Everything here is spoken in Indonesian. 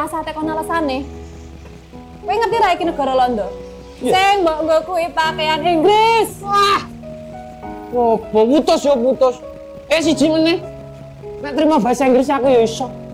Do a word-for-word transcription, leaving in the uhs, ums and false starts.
asah tekon alasane. Kowe ngerti ra iki negara Londo? Iya. Sing mbok nggo kuwi pakaian Inggris. Wah. Oh, putus yo putus. Eh siji meneh. Nek terima bahasa Inggris aku ya iso.